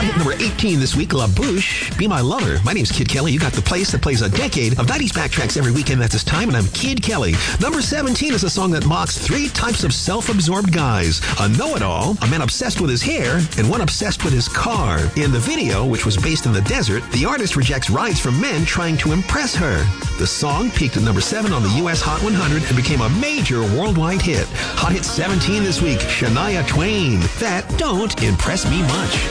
Hot hit number 18 this week, La Bouche, Be My Lover. My name's Kid Kelly. You got the place that plays a decade of 90s backtracks every weekend at this time, and I'm Kid Kelly. Number 17 is a song that mocks three types of self-absorbed guys. A know-it-all, a man obsessed with his hair, and one obsessed with his car. In the video, which was based in the desert, the artist rejects rides from men trying to impress her. The song peaked at number 7 on the U.S. Hot 100 and became a major worldwide hit. Hot hit 17 this week, Shania Twain. That don't impress me much.